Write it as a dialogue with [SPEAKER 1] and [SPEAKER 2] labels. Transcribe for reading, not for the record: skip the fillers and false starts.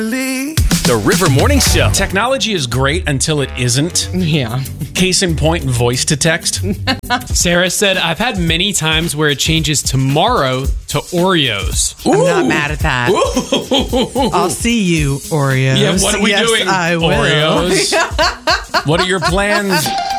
[SPEAKER 1] The River Morning Show. Technology is great until it isn't.
[SPEAKER 2] Yeah.
[SPEAKER 1] Case in point, voice to text.
[SPEAKER 3] Sarah said, I've had many times where it changes tomorrow to Oreos.
[SPEAKER 2] I'm not mad at that. I'll see you, Oreos.
[SPEAKER 1] Yeah, what are we doing?
[SPEAKER 2] I will.
[SPEAKER 1] Oreos. What are your plans?